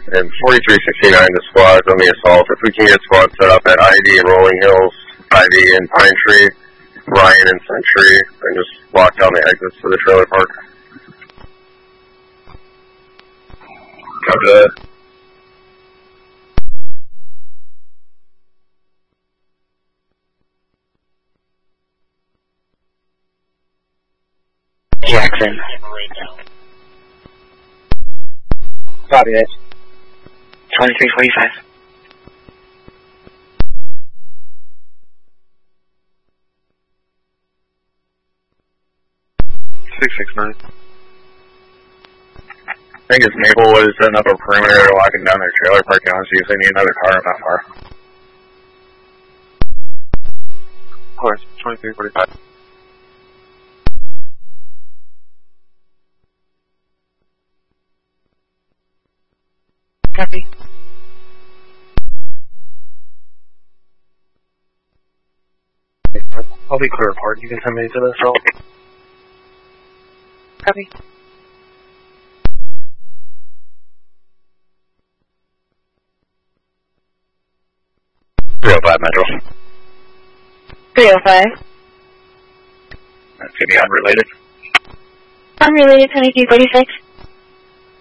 And 4369 to squads on the assault. If we can get squad set up at ID and Rolling Hills, ID and Pine Tree, Ryan and Century, and just lock down the exits to the trailer park. Copy that. Jackson. Copy that. 2345. I think it's Maplewood setting up a perimeter, locking down their trailer park now, see if they need another car not far. Of course, 2345. Copy. I'll be clear report. You can send me to the cell. Copy. Metro. 305. That's going to be unrelated. Unrelated 2346.